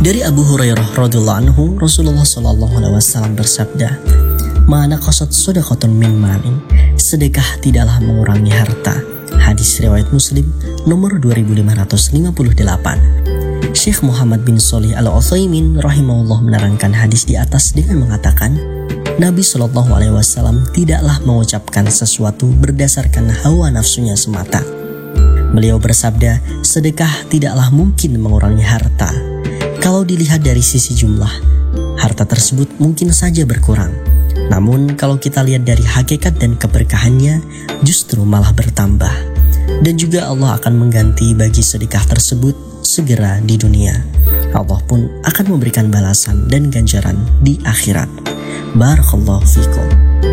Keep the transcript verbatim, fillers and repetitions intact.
Dari Abu Hurairah radhiyallahu anhu, Rasulullah shallallahu alaihi wasallam bersabda, "Ma naqasat shadaqatun min malin." Sedekah tidaklah mengurangi harta. Hadis riwayat Muslim nomor dua ribu lima ratus lima puluh delapan. Syekh Muhammad bin Shalih Al-Utsaimin rahimahullah menerangkan hadis di atas dengan mengatakan, Nabi shallallahu alaihi wasallam tidaklah mengucapkan sesuatu berdasarkan hawa nafsunya semata. Beliau bersabda, sedekah tidaklah mungkin mengurangi harta. Kalau dilihat dari sisi jumlah, harta tersebut mungkin saja berkurang. Namun kalau kita lihat dari hakikat dan keberkahannya, justru malah bertambah. Dan juga Allah akan mengganti bagi sedekah tersebut segera di dunia. Allah pun akan memberikan balasan dan ganjaran di akhirat. Barakallahu fikum.